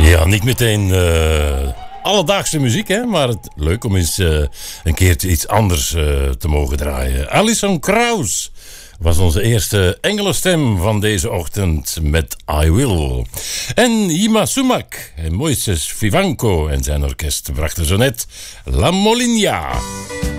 Ja, niet meteen alledaagse muziek, hè, maar leuk om eens een keertje iets anders te mogen draaien. Alison Krauss was onze eerste engelenstem van deze ochtend met I Will. En Yma Sumac en Moises Vivanco en zijn orkest brachten zo net La Molinja.